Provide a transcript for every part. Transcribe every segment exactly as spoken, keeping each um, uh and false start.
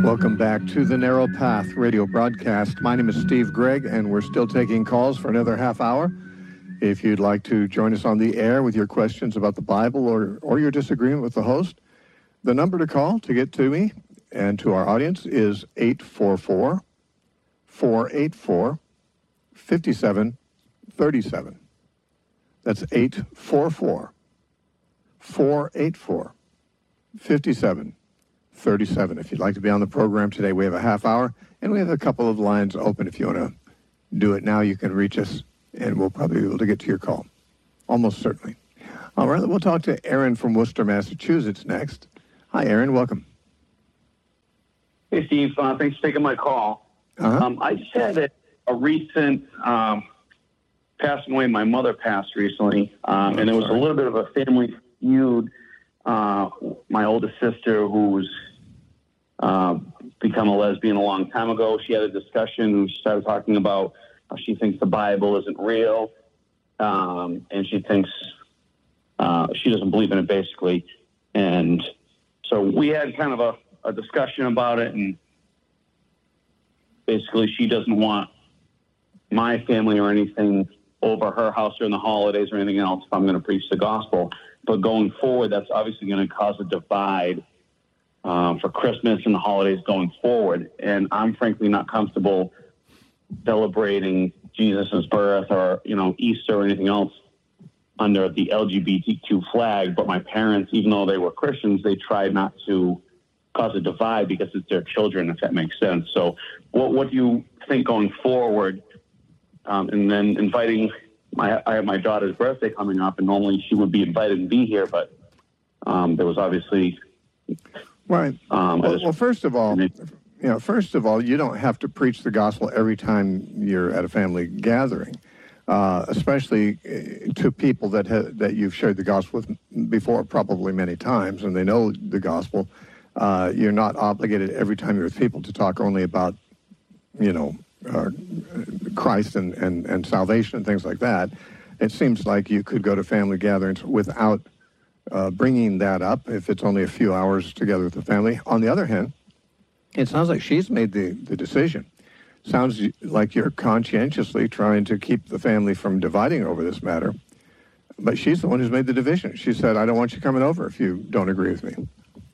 Welcome back to the Narrow Path radio broadcast. My name is Steve Gregg, and we're still taking calls for another half hour. If you'd like to join us on the air with your questions about the Bible or, or your disagreement with the host, the number to call to get to me and to our audience is eight four four, four eight four, five seven three seven. That's eight four four, four eight four, five seven three seven. If you'd like to be on the program today, we have a half hour, and we have a couple of lines open. If you want to do it now, you can reach us, and we'll probably be able to get to your call. Almost certainly. All right, we'll talk to Aaron from Worcester, Massachusetts next. Hi, Aaron. Welcome. Hey, Steve. Uh, thanks for taking my call. Uh-huh. Um, I just had a, a recent um, passing away. My mother passed recently, um, oh, and it was sorry. a little bit of a family feud. Uh, my oldest sister, who's uh, become a lesbian a long time ago, she had a discussion. She started talking about how she thinks the Bible isn't real, um, and she thinks uh, she doesn't believe in it, basically. And so we had kind of a, a discussion about it, and basically she doesn't want my family or anything over her house during the holidays or anything else if I'm going to preach the gospel. But going forward, that's obviously going to cause a divide um, for Christmas and the holidays going forward. And I'm frankly not comfortable celebrating Jesus' birth or, you know, Easter or anything else under the L G B T Q flag. But my parents, even though they were Christians, they tried not to cause a divide because it's their children, if that makes sense. So what, what do you think going forward? Um, and then inviting... My, I have my daughter's birthday coming up, and normally she would be invited and be here, but um, there was obviously... Right. Um, well, well, first of all, you know, first of all, you don't have to preach the gospel every time you're at a family gathering, uh, especially to people that ha- that you've shared the gospel with before, probably many times, and they know the gospel. Uh, you're not obligated every time you're with people to talk only about, you know, Uh, Christ and, and, and salvation and things like that. It seems like you could go to family gatherings without uh, bringing that up if it's only a few hours together with the family. On the other hand, it sounds like she's made the, the decision. Sounds like you're conscientiously trying to keep the family from dividing over this matter, but she's the one who's made the division. She said, I don't want you coming over if you don't agree with me.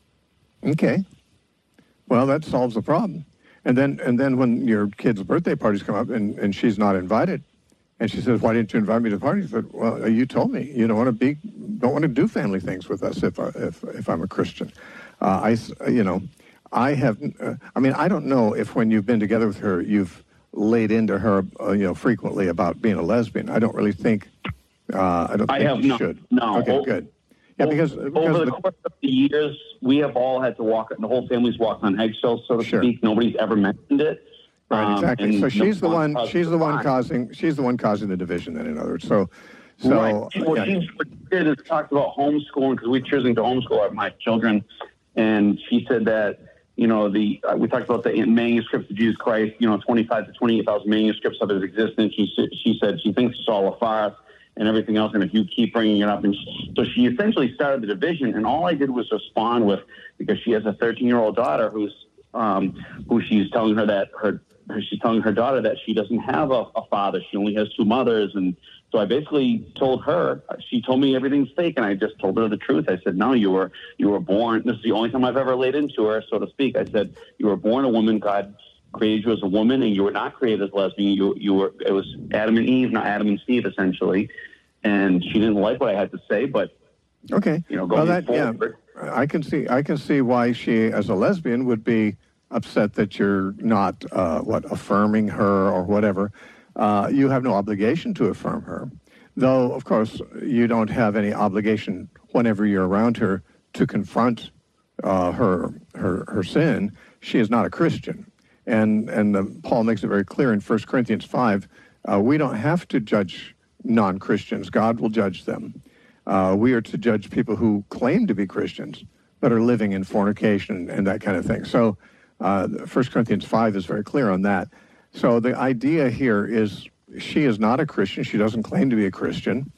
Okay. Well, that solves the problem. And then and then when your kids' birthday parties come up and, and she's not invited, and she says, why didn't you invite me to the party? I said, well, you told me you don't want to be, don't want to do family things with us if I, if if I'm a Christian. Uh, I, you know, I have, uh, I mean, I don't know if when you've been together with her, you've laid into her, uh, you know, frequently about being a lesbian. I don't really think, uh, I don't think I have you no, should. No. Okay, well, good. Yeah, because, because over the, the course of the years, we have all had to walk, the whole family's walked on eggshells, so to sure. speak. Nobody's ever mentioned it. Right, exactly. Um, so she's no the one. She's the one time. causing. She's the one causing the division. Then, in other words, so, so. Right. Well, yeah. she what she did is talked about homeschooling because we're choosing to homeschool our, my children, and she said that you know the uh, we talked about the manuscripts of Jesus Christ. You know, twenty-five to twenty-eight thousand manuscripts of his existence. She she said she thinks it's all a farce and everything else. And if you keep bringing it up, and she, so she essentially started the division. And all I did was respond with, because she has a thirteen-year-old daughter who's um, who she's telling her that her. She's telling her daughter that she doesn't have a, a father. She only has two mothers. And so I basically told her, she told me everything's fake. And I just told her the truth. I said, no, you were, you were born. This is the only time I've ever laid into her, so to speak. I said, you were born a woman. God created you as a woman, and you were not created as lesbian. You, you were, it was Adam and Eve, not Adam and Steve, essentially. And she didn't like what I had to say, but okay. You know, going well, that, forward. Yeah, I can see, I can see why she, as a lesbian, would be upset that you're not, uh, what, affirming her or whatever. Uh, you have no obligation to affirm her. Though, of course, you don't have any obligation whenever you're around her to confront uh, her, her her sin. She is not a Christian. And, and uh, Paul makes it very clear in First Corinthians five, uh, we don't have to judge non-Christians. God will judge them. Uh, we are to judge people who claim to be Christians but are living in fornication and that kind of thing. So, Uh, First Corinthians five is very clear on that. So the idea here is she is not a Christian. She doesn't claim to be a Christian.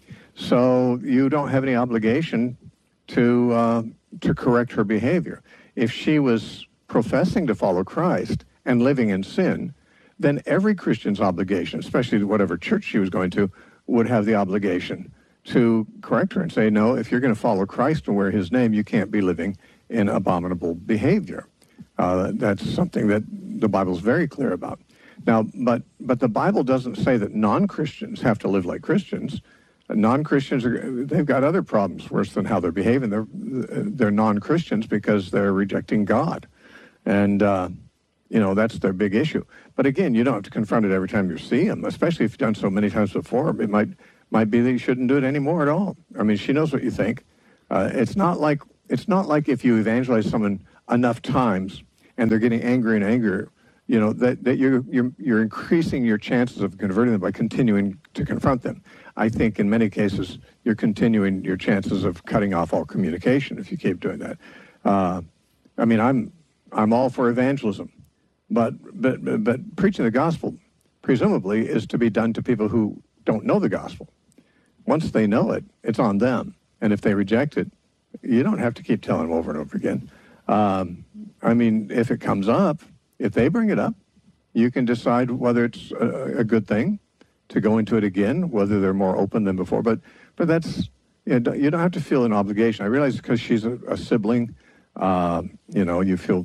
So you don't have any obligation to uh, to correct her behavior. If she was professing to follow Christ and living in sin, then every Christian's obligation, especially whatever church she was going to, would have the obligation to correct her and say, no, if you're going to follow Christ and wear his name, you can't be living in abominable behavior. Uh, that's something that the Bible's very clear about. Now, but but the Bible doesn't say that non-Christians have to live like Christians. Uh, non-Christians, are, they've got other problems worse than how they're behaving. They're, they're non-Christians because they're rejecting God. And, uh, you know, that's their big issue. But again, you don't have to confront it every time you see them, especially if you've done so many times before. It might might be that you shouldn't do it anymore at all. I mean, she knows what you think. Uh, it's not like it's not like if you evangelize someone enough times and they're getting angry and angrier, you know, that, that you're, you're, you're increasing your chances of converting them by continuing to confront them. I think in many cases, you're continuing your chances of cutting off all communication if you keep doing that. Uh, I mean, I'm I'm all for evangelism, but, but, but, but preaching the gospel, presumably, is to be done to people who don't know the gospel. Once they know it, it's on them. And if they reject it, you don't have to keep telling them over and over again. Um, I mean, if it comes up, if they bring it up, you can decide whether it's a, a good thing to go into it again, whether they're more open than before. But but that's, you know, you don't have to feel an obligation. I realize because she's a, a sibling, uh, you know, you feel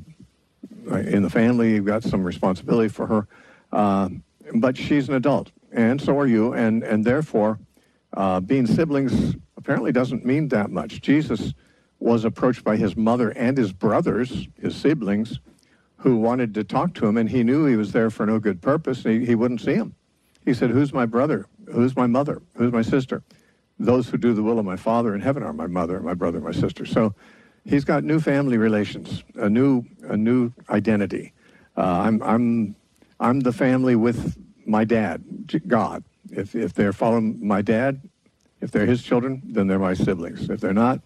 in the family, you've got some responsibility for her. Uh, but she's an adult, and so are you. And, and therefore, uh, being siblings apparently doesn't mean that much. Jesus was approached by his mother and his brothers, his siblings, who wanted to talk to him, and he knew he was there for no good purpose. He, he wouldn't see him. He said, who's my brother? Who's my mother? Who's my sister? Those who do the will of my Father in heaven are my mother, my brother, my sister. So he's got new family relations, a new a new identity. Uh, I'm I'm I'm the family with my dad, God. If if they're following my dad, if they're his children, then they're my siblings. If they're not,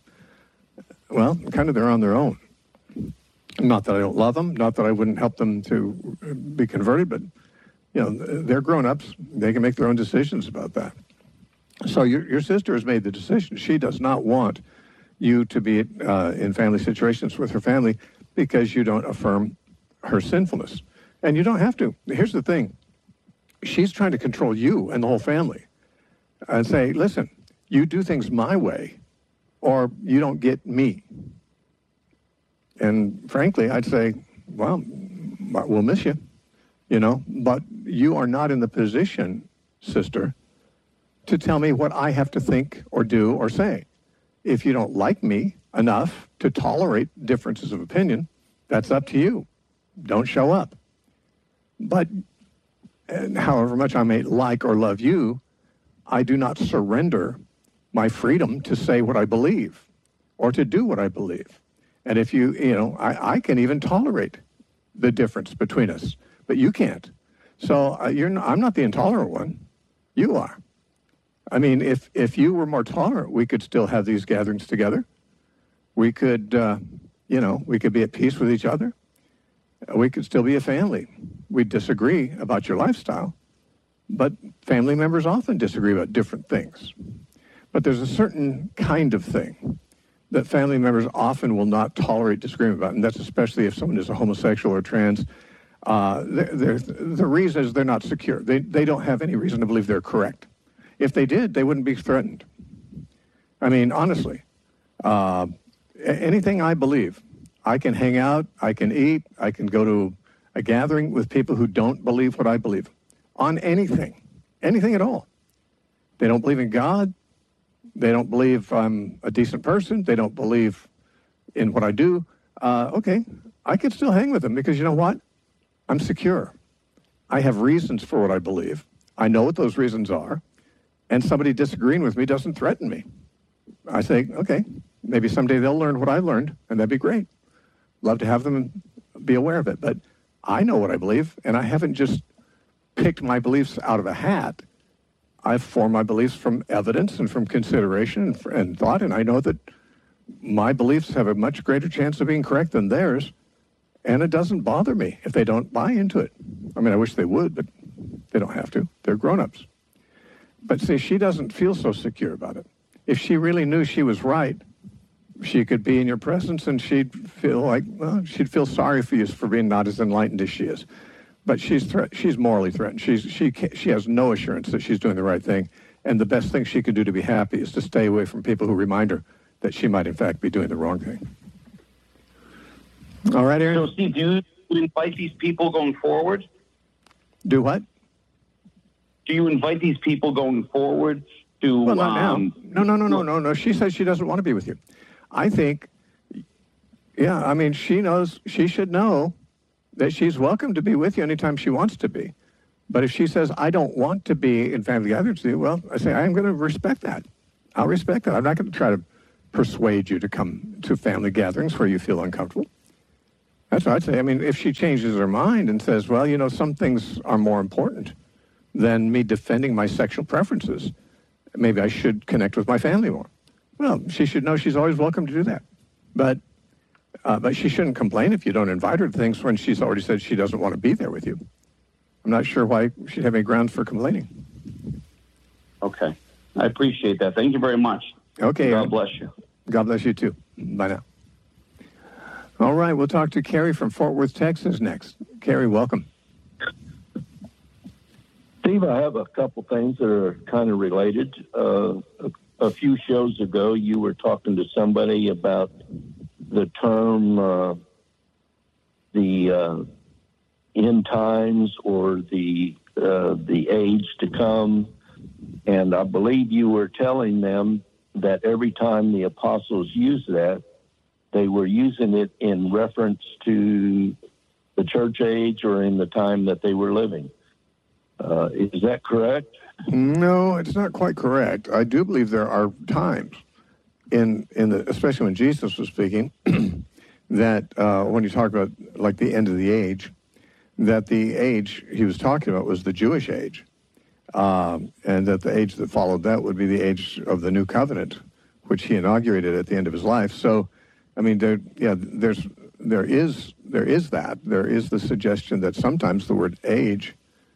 well, kind of they're on their own. Not that I don't love them, not that I wouldn't help them to be converted, but you know, they're grown-ups. They can make their own decisions about that. So your your sister has made the decision. She does not want you to be uh, in family situations with her family because you don't affirm her sinfulness. And you don't have to. Here's the thing. She's trying to control you and the whole family and say, listen, you do things my way or you don't get me. And frankly, I'd say, well, we'll miss you, you know, but you are not in the position, sister, to tell me what I have to think or do or say. If you don't like me enough to tolerate differences of opinion, that's up to you. Don't show up. But and however much I may like or love you, I do not surrender my freedom to say what I believe or to do what I believe. And if you, you know, I, I can even tolerate the difference between us, but you can't. So uh, you're not, I'm not the intolerant one. You are. I mean, if, if you were more tolerant, we could still have these gatherings together. We could, uh, you know, we could be at peace with each other. We could still be a family. We disagree about your lifestyle, but family members often disagree about different things. But there's a certain kind of thing that family members often will not tolerate disagreement about, and that's especially if someone is a homosexual or trans. Uh, they're, they're, the reason is they're not secure. They, they don't have any reason to believe they're correct. If they did, they wouldn't be threatened. I mean, honestly, uh, anything I believe, I can hang out, I can eat, I can go to a gathering with people who don't believe what I believe on anything, anything at all. They don't believe in God. They don't believe I'm a decent person. They don't believe in what I do. Uh, okay, I could still hang with them because you know what? I'm secure. I have reasons for what I believe. I know what those reasons are. And somebody disagreeing with me doesn't threaten me. I say, okay, maybe someday they'll learn what I learned, and that'd be great. Love to have them be aware of it. But I know what I believe, and I haven't just picked my beliefs out of a hat. I've formed my beliefs from evidence and from consideration and, and thought, and I know that my beliefs have a much greater chance of being correct than theirs, and it doesn't bother me if they don't buy into it. I mean, I wish they would, but they don't have to. They're grown-ups. But see, she doesn't feel so secure about it. If she really knew she was right, she could be in your presence and she'd feel like, well, she'd feel sorry for you for being not as enlightened as she is. But she's thre- she's morally threatened. She's, she, she has no assurance that she's doing the right thing. And the best thing she could do to be happy is to stay away from people who remind her that she might, in fact, be doing the wrong thing. All right, Aaron? So, Steve, do you invite these people going forward? Do what? Do you invite these people going forward to... Well, not um, now. No, no, no, no, no, no. She says she doesn't want to be with you. I think, yeah, I mean, she knows, she should know that she's welcome to be with you anytime she wants to be. But if she says, I don't want to be in family gatherings with you, well, I say, I'm going to respect that. I'll respect that. I'm not going to try to persuade you to come to family gatherings where you feel uncomfortable. That's what I'd say. I mean, if she changes her mind and says, well, you know, some things are more important than me defending my sexual preferences, maybe I should connect with my family more. Well, she should know she's always welcome to do that. But uh, but she shouldn't complain if you don't invite her to things when she's already said she doesn't want to be there with you. I'm not sure why she'd have any grounds for complaining. Okay. I appreciate that. Thank you very much. Okay. God bless you. God bless you, too. Bye now. All right, we'll talk to Carrie from Fort Worth, Texas next. Carrie, welcome. Steve, I have a couple things that are kind of related. Uh, a, a few shows ago, you were talking to somebody about the term uh, the uh, end times or the uh, the age to come, and I believe you were telling them that every time the apostles used that, they were using it in reference to the church age or in the time that they were living. Uh, is that correct? No, it's not quite correct. I do believe there are times, in in the especially when Jesus was speaking, that uh, when you talk about like the end of the age, that the age he was talking about was the Jewish age, um, and that the age that followed that would be the age of the New Covenant, which he inaugurated at the end of his life. So, I mean, there, yeah, there's there is there is that there is the suggestion that sometimes the word age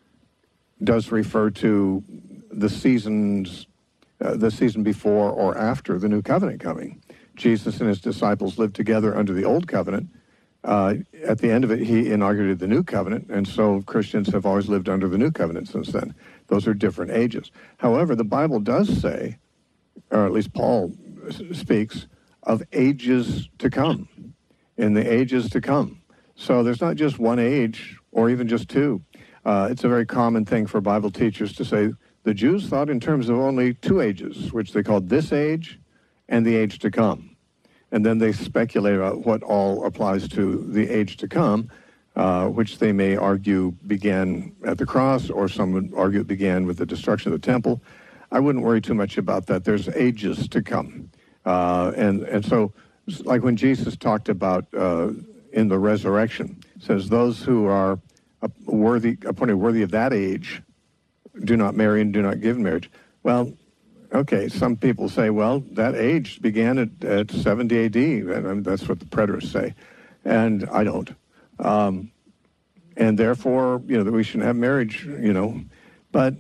does refer to the seasons, uh, the season before or after the New Covenant coming. Jesus and his disciples lived together under the Old Covenant. Uh, at the end of it, he inaugurated the New Covenant, and so Christians have always lived under the New Covenant since then. Those are different ages. However, the Bible does say, or at least Paul speaks, of ages to come, in the ages to come. So there's not just one age, or even just two. Uh, it's a very common thing for Bible teachers to say the Jews thought in terms of only two ages, which they called this age and the age to come. And then they speculate about what all applies to the age to come, uh, which they may argue began at the cross, or some would argue it began with the destruction of the temple. I wouldn't worry too much about that. There's ages to come. Uh, and, and so, like when Jesus talked about uh, in the resurrection, says those who are worthy, appointed worthy of that age, do not marry and do not give marriage. Well, okay, some people say, well, that age began at, at seventy A D, and that's what the preterists say, and I don't. Um, and therefore, you know, that we shouldn't have marriage, you know. But,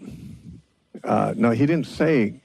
uh, no, he didn't say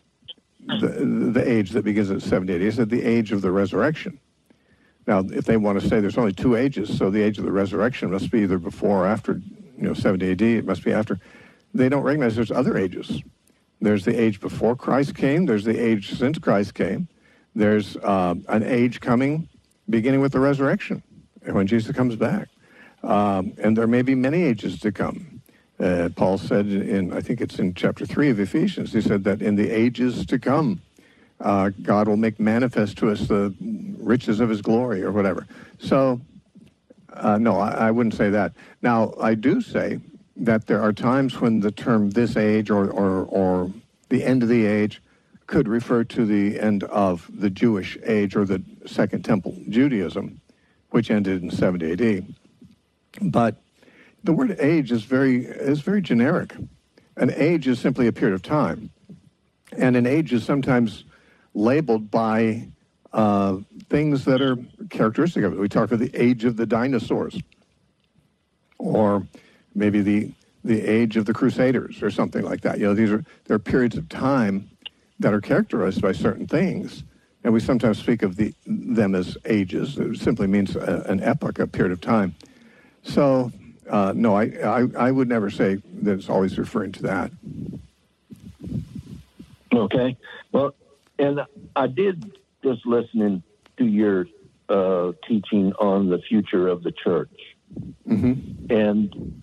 the, the age that begins at seventy A D. He said the age of the resurrection. Now, if they want to say there's only two ages, so the age of the resurrection must be either before or after, you know, seventy A D, it must be after. They don't recognize there's other ages. There's the age before Christ came. There's the age since Christ came. There's uh, an age coming beginning with the resurrection, when Jesus comes back. Um, and there may be many ages to come. Uh, Paul said in, I think it's in chapter three of Ephesians, he said that in the ages to come, Uh, God will make manifest to us the riches of his glory or whatever. So, uh, no, I, I wouldn't say that. Now, I do say that there are times when the term this age or, or, or the end of the age could refer to the end of the Jewish age or the Second Temple Judaism, which ended in seventy A D. But the word age is very is very generic. An age is simply a period of time. And an age is sometimes labeled by uh, things that are characteristic of it. We talk about the age of the dinosaurs, or maybe the the age of the Crusaders, or something like that. You know, these are there are periods of time that are characterized by certain things, And we sometimes speak of the, them as ages. It simply means a, an epoch, a period of time. So, uh, no, I, I, I would never say that it's always referring to that. Okay. Well, and I did just listening to your uh, teaching on the future of the church. Mm-hmm. And,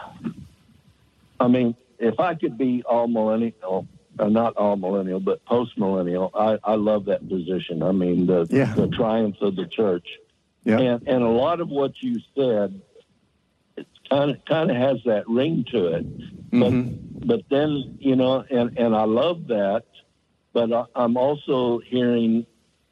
I mean, if I could be all millennial, uh, not all millennial, but post-millennial, I, I love that position. I mean, the, yeah. the triumph of the church. Yeah. And, and a lot of what you said, it kind of kind of has that ring to it. But, mm-hmm. but then, you know, and, and I love that, but I, I'm also hearing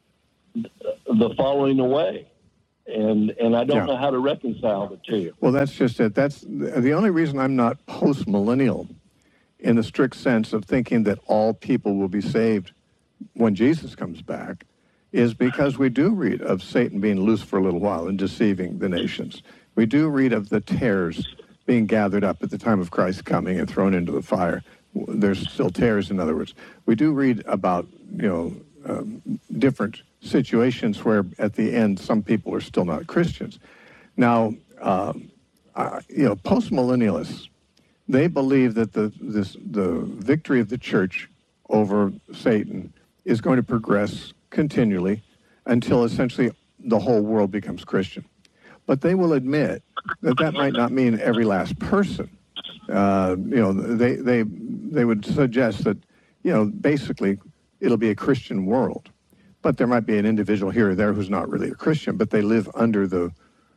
the falling away. And and I don't yeah. know how to reconcile the two. Well, that's just it. That's the only reason I'm not post-millennial in the strict sense of thinking that all people will be saved when Jesus comes back is because we do read of Satan being loose for a little while and deceiving the nations. We do read of the tares being gathered up at the time of Christ coming and thrown into the fire. There's still tares, in other words. We do read about, you know, um, different situations where at the end some people are still not Christians. Now, uh, uh, you know, post-millennialists, they believe that the this the victory of the church over Satan is going to progress continually until essentially the whole world becomes Christian. But they will admit that that might not mean every last person. Uh, you know, they they they would suggest that, you know, basically it'll be a Christian world. But there might be an individual here or there who's not really a Christian, but they live under the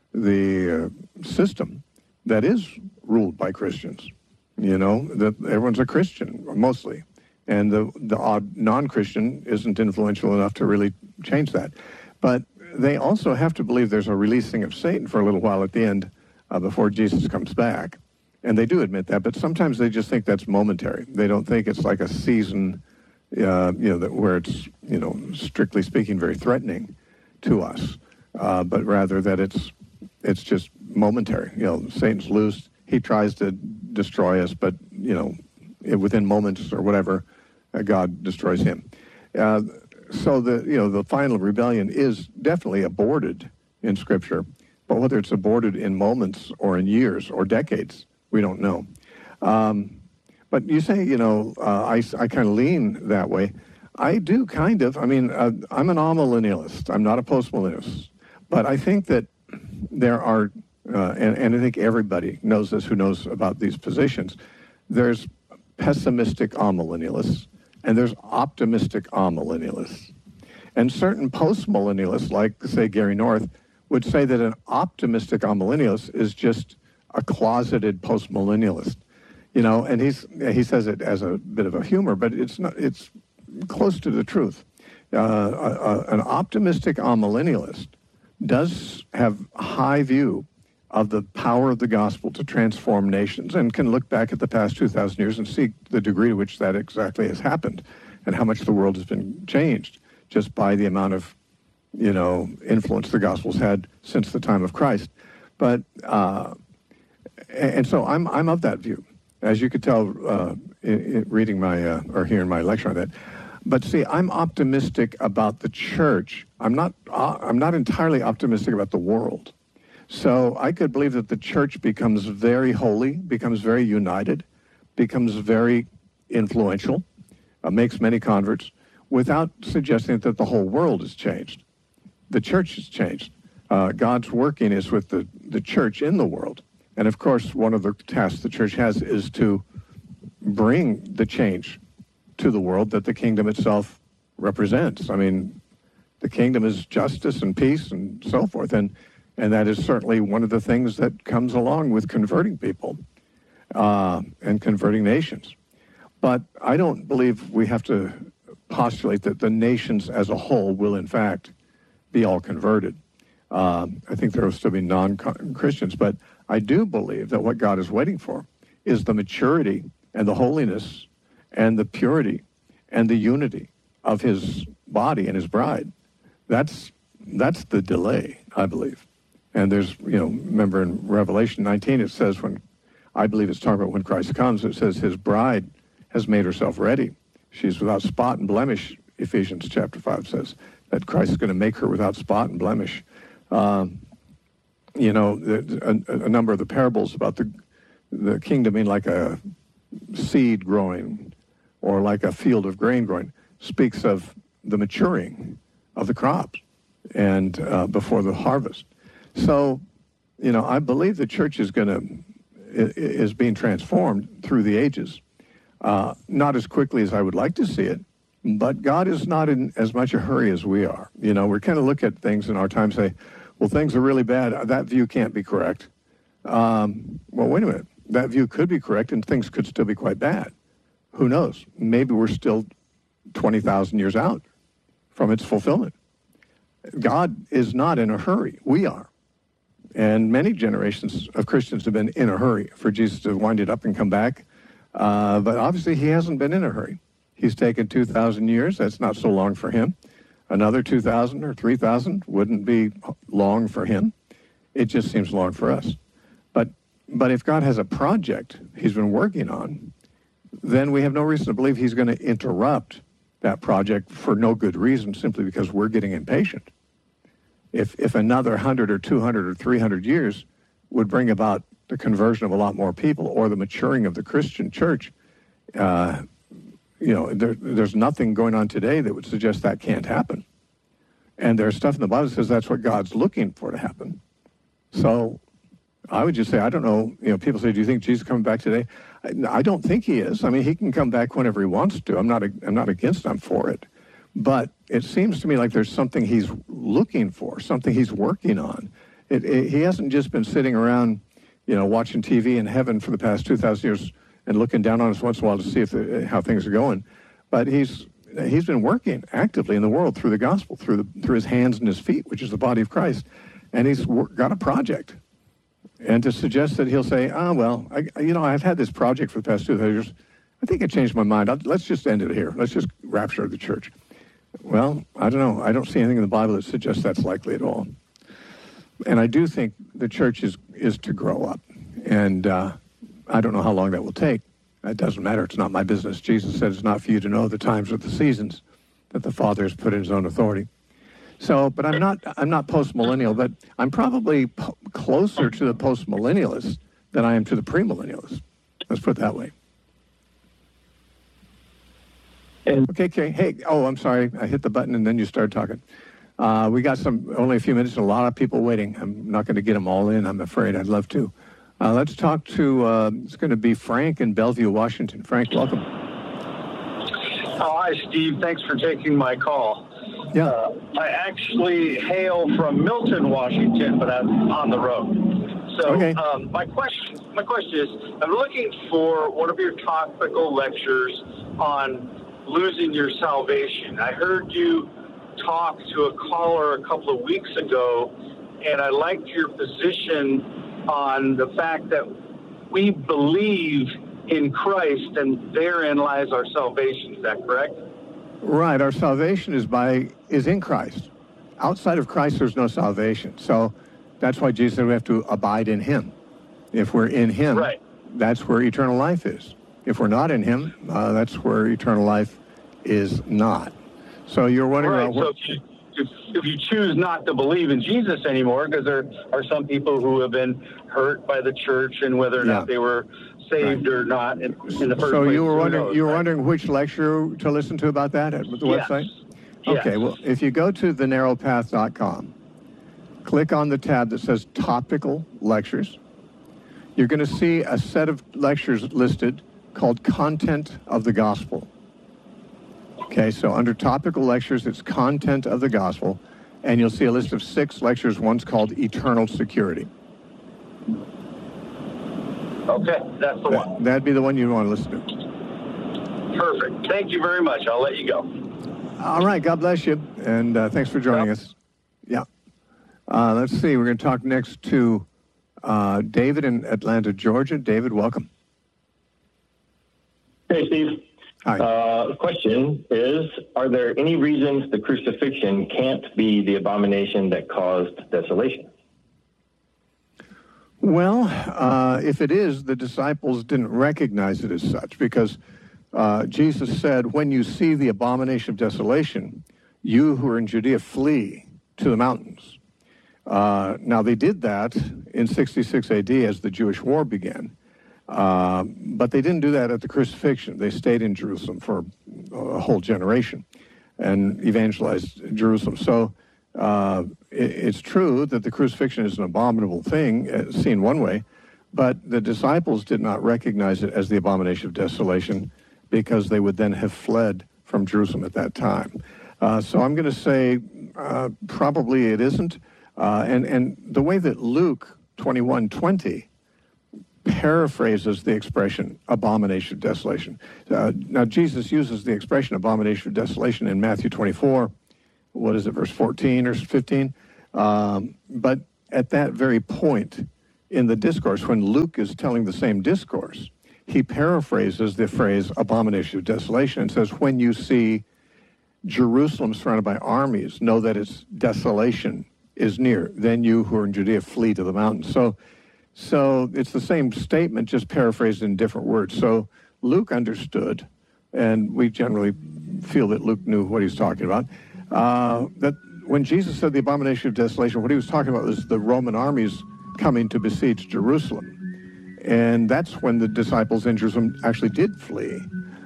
the uh, system that is ruled by Christians. You know, that everyone's a Christian, mostly. And the, the odd non-Christian isn't influential enough to really change that. But they also have to believe there's a releasing of Satan for a little while at the end uh, before Jesus comes back. And they do admit that, but sometimes they just think that's momentary. They don't think it's like a season Uh, you know, that where it's, you know, strictly speaking, very threatening to us, uh, but rather that it's it's just momentary. You know, Satan's loose. He tries to destroy us, but, you know, within moments or whatever, uh, God destroys him. Uh, so the you know the final rebellion is definitely aborted in Scripture, but whether it's aborted in moments or in years or decades, we don't know. Um, But you say, you know, uh, I, I kind of lean that way. I do kind of. I mean, uh, I'm an amillennialist. I'm not a postmillennialist. But I think that there are, uh, and, and I think everybody knows this who knows about these positions, there's pessimistic amillennialists, and there's optimistic amillennialists. And certain postmillennialists, like, say, Gary North, would say that an optimistic amillennialist is just a closeted postmillennialist. You know, and he's he says it as a bit of a humor, but it's not. It's close to the truth. Uh, a, a, an optimistic amillennialist does have a high view of the power of the gospel to transform nations, and can look back at the past two thousand years and see the degree to which that exactly has happened, and how much the world has been changed just by the amount of, you know, influence the gospel's had since the time of Christ. But uh, and so I'm I'm of that view. As you could tell, uh, in, in reading my, uh, or hearing my lecture on that. But see, I'm optimistic about the church. I'm not, uh, I'm not entirely optimistic about the world. So I could believe that the church becomes very holy, becomes very united, becomes very influential, uh, makes many converts, without suggesting that the whole world has changed. The church has changed. Uh, God's working is with the, the church in the world. And of course, one of the tasks the church has is to bring the change to the world that the kingdom itself represents. I mean, the kingdom is justice and peace and so forth. And, and that is certainly one of the things that comes along with converting people uh, and converting nations. But I don't believe we have to postulate that the nations as a whole will, in fact, be all converted. Uh, I think there will still be non-Christians, but I do believe that what God is waiting for is the maturity and the holiness and the purity and the unity of his body and his bride. That's that's the delay, I believe. And there's, you know, remember in Revelation nineteen, it says when, I believe it's talking about when Christ comes, it says his bride has made herself ready. She's without spot and blemish, Ephesians chapter five says. that Christ is going to make her without spot and blemish. Um, you know, a, a number of the parables about the the kingdom being like a seed growing or like a field of grain growing speaks of the maturing of the crops and uh, before the harvest. So, you know, I believe the church is going to is being transformed through the ages. Uh, not as quickly as I would like to see it, but God is not in as much a hurry as we are. You know, we kind of look at things in our time and say, well, things are really bad. That view can't be correct. Um, well, wait a minute. That view could be correct, and things could still be quite bad. Who knows? Maybe we're still twenty thousand years out from its fulfillment. God is not in a hurry. We are. And many generations of Christians have been in a hurry for Jesus to wind it up and come back. Uh, but obviously, he hasn't been in a hurry. He's taken two thousand years. That's not so long for him. Another two thousand or three thousand wouldn't be long for him. It just seems long for us. But, but if God has a project he's been working on, then we have no reason to believe he's going to interrupt that project for no good reason, simply because we're getting impatient. If if another one hundred or two hundred or three hundred years would bring about the conversion of a lot more people or the maturing of the Christian church, uh, you know, there, there's nothing going on today that would suggest that can't happen. And there's stuff in the Bible that says that's what God's looking for to happen. So I would just say, I don't know, you know, people say, do you think Jesus is coming back today? I, I don't think he is. I mean, he can come back whenever he wants to. I'm not, I'm not against him for it. But it seems to me like there's something he's looking for, something he's working on. It, it, he hasn't just been sitting around, you know, watching T V in heaven for the past two thousand years and looking down on us once in a while to see if the, how things are going. But he's he's been working actively in the world through the gospel, through the through his hands and his feet, which is the body of Christ. And he's got a project. And to suggest that he'll say, ah, well, I, you know, I've had this project for the past two thousand years. I think I changed my mind. I'll, let's just end it here. Let's just rapture the church. Well, I don't know. I don't see anything in the Bible that suggests that's likely at all. And I do think the church is, is to grow up. And uh, I don't know how long that will take. It doesn't matter. It's not my business. Jesus said it's not for you to know the times or the seasons that the Father has put in his own authority. So, but I'm not I'm not post-millennial, but I'm probably po- closer to the post-millennialists than I am to the premillennialists. Let's put it that way. And okay, okay. Hey, oh, I'm sorry. I hit the button and then you started talking. Uh, we got some only a few minutes and a lot of people waiting. I'm not going to get them all in, I'm afraid. I'd love to. Uh, let's talk to, uh, it's going to be Frank in Bellevue, Washington. Frank, welcome. Oh, hi, Steve. Thanks for taking my call. Yeah. Uh, I actually hail from Milton, Washington, but I'm on the road. So okay. um, my question, my question is, I'm looking for one of your topical lectures on losing your salvation. I heard you talk to a caller a couple of weeks ago, and I liked your position on the fact that we believe in Christ, and therein lies our salvation. Is that correct? Right. Our salvation is by is in Christ. Outside of Christ, there's no salvation. So that's why Jesus said we have to abide in him. If we're in him, right, that's where eternal life is. If we're not in him, uh, that's where eternal life is not. So you're wondering right. about what... So if you, if, if you choose not to believe in Jesus anymore, because there are some people who have been hurt by the church and whether or yeah. not they were saved right. or not in, in the first so place. you were wondering, knows, you were right? wondering which lecture to listen to about that at the yes. website? Yes. Okay, well, if you go to the narrow path dot com, click on the tab that says Topical Lectures, you're going to see a set of lectures listed called Content of the Gospel. Okay, so under Topical Lectures, it's Content of the Gospel, and you'll see a list of six lectures. One's called Eternal Security. Okay, that's the that, one. That'd be the one you'd want to listen to. Perfect. Thank you very much. I'll let you go. All right, God bless you, and uh, thanks for joining yep. us. Yeah. Uh, let's see, we're going to talk next to uh, David in Atlanta, Georgia. David, welcome. Hey, Steve. Hi. Uh, the question is, are there any reasons the crucifixion can't be the abomination that caused desolation? Well, uh, if it is, the disciples didn't recognize it as such, because uh, Jesus said, when you see the abomination of desolation, you who are in Judea, flee to the mountains. Uh, now, they did that in sixty-six A D as the Jewish war began. Uh, but they didn't do that at the crucifixion. They stayed in Jerusalem for a whole generation and evangelized Jerusalem. So uh, it, it's true that the crucifixion is an abominable thing, uh, seen one way, but the disciples did not recognize it as the abomination of desolation because they would then have fled from Jerusalem at that time. Uh, so I'm going to say uh, probably it isn't. Uh, and, and the way that Luke twenty-one twenty paraphrases the expression abomination of desolation. Uh, now, Jesus uses the expression abomination of desolation in Matthew twenty-four, what is it, verse fourteen or fifteen? Um, but at that very point in the discourse, when Luke is telling the same discourse, he paraphrases the phrase abomination of desolation and says, when you see Jerusalem surrounded by armies, know that its desolation is near. Then you who are in Judea flee to the mountains. So So it's the same statement, just paraphrased in different words. So Luke understood, and we generally feel that Luke knew what he was talking about, uh, that when Jesus said the abomination of desolation, what he was talking about was the Roman armies coming to besiege Jerusalem. And that's when the disciples in Jerusalem actually did flee.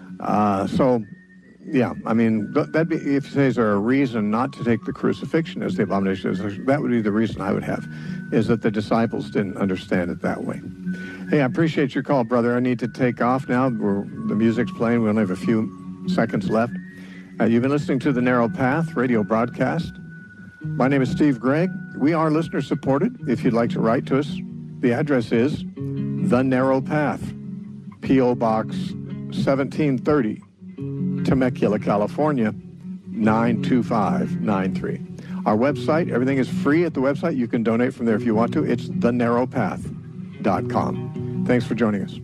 Uh, so, yeah, I mean, that'd be, if you say, is there a reason not to take the crucifixion as the abomination of desolation, that would be the reason I would have, is that the disciples didn't understand it that way. Hey, I appreciate your call, brother. I need to take off now. We're, the music's playing. We only have a few seconds left. Uh, you've been listening to The Narrow Path radio broadcast. My name is Steve Gregg. We are listener-supported. If you'd like to write to us, the address is The Narrow Path, P O. Box seventeen thirty, Temecula, California, nine two five nine three. Our website, everything is free at the website. You can donate from there if you want to. It's the narrow path dot com. Thanks for joining us.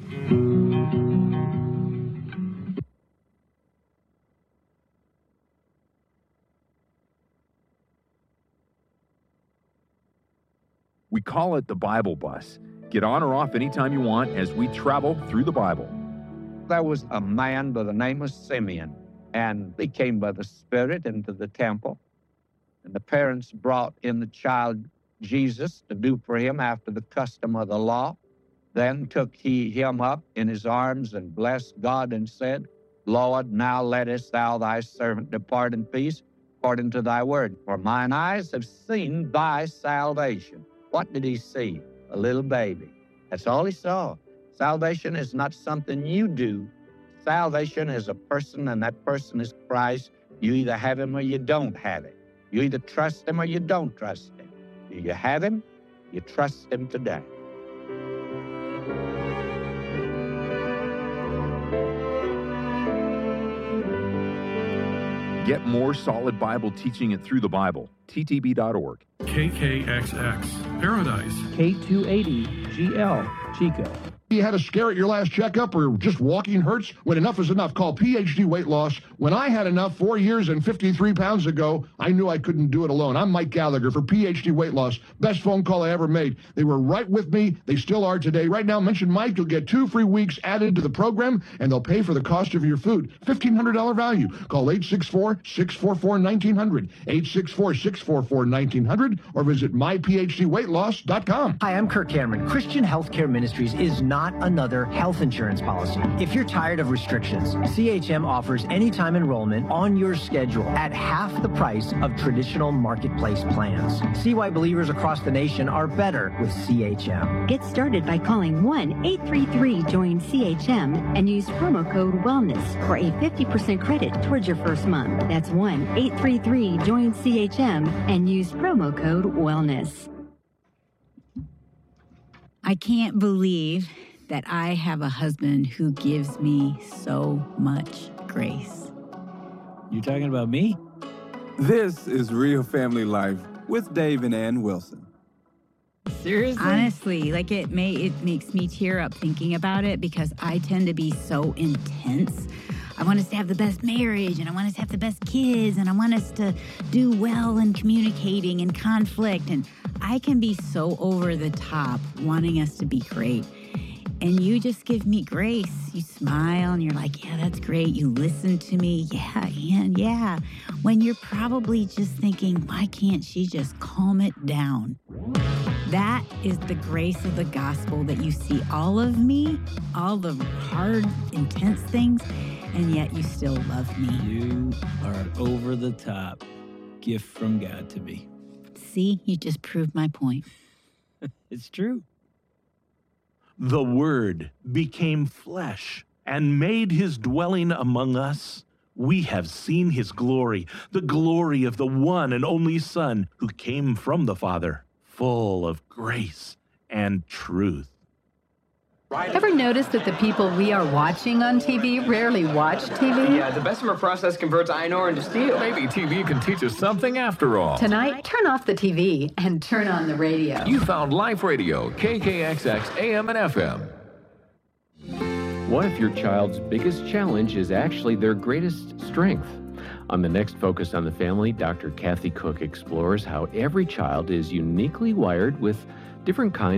We call it the Bible Bus. Get on or off anytime you want as we travel through the Bible. There was a man by the name of Simeon, and he came by the Spirit into the temple. And the parents brought in the child Jesus to do for him after the custom of the law. Then took he him up in his arms and blessed God and said, Lord, now lettest thou thy servant depart in peace according to thy word. For mine eyes have seen thy salvation. What did he see? A little baby. That's all he saw. Salvation is not something you do. Salvation is a person, and that person is Christ. You either have him or you don't have him. You either trust him or you don't trust him. Do you have him? You trust him today. Get more solid Bible teaching it through the Bible. T T B dot org. K K X X, Paradise. K two eighty G L, Chico. You had a scare at your last checkup or just walking hurts? When enough is enough, call P H D Weight Loss. When I had enough four years and fifty-three pounds ago, I knew I couldn't do it alone. I'm Mike Gallagher for P H D Weight Loss. Best phone call I ever made. They were right with me. They still are today. Right now, mention Mike. You'll get two free weeks added to the program, and they'll pay for the cost of your food. fifteen hundred dollars value. Call eight six four, six four four, one nine zero zero, eight six four, six four four, one nine zero zero, or visit my P H D weight loss dot com. Hi, I'm Kirk Cameron. Christian Healthcare Ministries is not another health insurance policy. If you're tired of restrictions, C H M offers anytime enrollment on your schedule at half the price of traditional marketplace plans. See why believers across the nation are better with C H M. Get started by calling one eight three three join C H M and use promo code WELLNESS for a fifty percent credit towards your first month. That's one eight three three join C H M and use promo code WELLNESS. I can't believe that I have a husband who gives me so much grace. You talking about me? This is Real Family Life with Dave and Ann Wilson. Seriously? Honestly, like it may it makes me tear up thinking about it because I tend to be so intense. I want us to have the best marriage, and I want us to have the best kids, and I want us to do well in communicating and conflict, and I can be so over the top wanting us to be great. And you just give me grace. You smile and you're like, yeah, that's great. You listen to me. Yeah, and yeah. When you're probably just thinking, why can't she just calm it down? That is the grace of the gospel, that you see all of me, all the hard, intense things, and yet you still love me. You are an over the top gift from God to me. See, you just proved my point. It's true. The Word became flesh and made his dwelling among us. We have seen his glory, the glory of the one and only Son who came from the Father, full of grace and truth. Ever notice that the people we are watching on T V rarely watch T V? Yeah, the Bessemer process converts iron ore into steel. Maybe T V can teach us something after all. Tonight, turn off the T V and turn on the radio. You found Life Radio, K K X X A M and F M. What if your child's biggest challenge is actually their greatest strength? On the next Focus on the Family, Doctor Kathy Cook explores how every child is uniquely wired with different kinds